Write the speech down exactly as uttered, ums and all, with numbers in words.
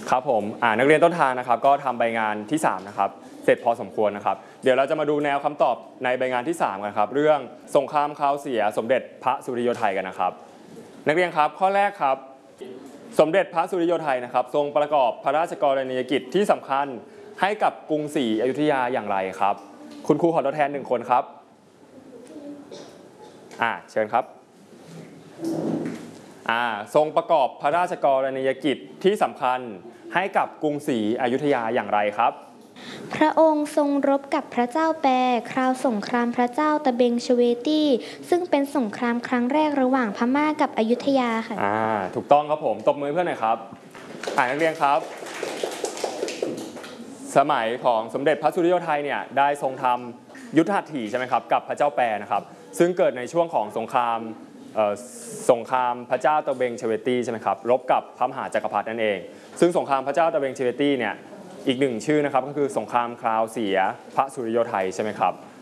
ครับผมอ่านักเรียนต้นทางนะครับก็ทำใบงานที่สามนะครับเสร็จพอสมควรนะครับเดี๋ยวเราจะมาดูแนวคำตอบในใบงานที่สามกันครับเรื่องสงครามคราวเสียสมเด็จพระสุริโยไทยกันนะครับนักเรียนครับข้อแรกครับสมเด็จพระสุริโยไทยนะครับทรงประกอบพระราชกรณียกิจที่สำคัญให้กับกรุงศรีอยุธยาอย่างไรครับคุณครูขอตัวแทนหนึ่งคนครับอ่าเชิญครับอ่าทรงประกอบพระราชกรณียกิจที่สำคัญให้กับกรุงศรีอยุธยาอย่างไรครับพระองค์ทรงรบกับพระเจ้าแปรคราวสงครามพระเจ้าตะเบงชเวตี้ซึ่งเป็นสงครามครั้งแรกระหว่างพม่ากับอยุธยาค่ะอ่าถูกต้องครับผมตบมือเพื่อนหน่อยครับอ่านักเรียนครับสมัยของสมเด็จพระสุริโยไทยเนี่ยได้ทรงทำยุทธหัตถีใช่ไหมครับกับพระเจ้าแปรนะครับซึ่งเกิดในช่วงของสงครามสงครามพระเจ้าตะเบงชเวตี้ใช่ไหมครับรบกับพระมหาจักรพรรดินั่นเองซึ่งสงครามพระเจ้าตะเบงชเวตี้เนี่ยอีกหนึ่งชื่อนะครับก็คือสงครามคราวเสียพระสุริโยไทยใช่ไหมครับ